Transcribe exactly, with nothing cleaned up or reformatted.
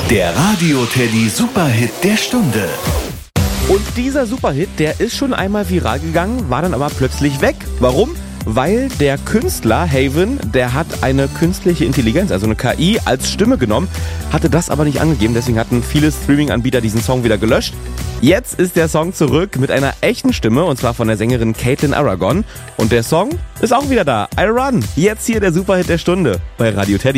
Der Radio Teddy Superhit der Stunde. Und dieser Superhit, der ist schon einmal viral gegangen, war dann aber plötzlich weg. Warum? Weil der Künstler Haven, der hat eine künstliche Intelligenz, also eine K I, als Stimme genommen, hatte das aber nicht angegeben, deswegen hatten viele Streaming-Anbieter diesen Song wieder gelöscht. Jetzt ist der Song zurück mit einer echten Stimme, und zwar von der Sängerin Caitlin Aragon. Und der Song ist auch wieder da, I Run. Jetzt hier der Superhit der Stunde bei Radio Teddy.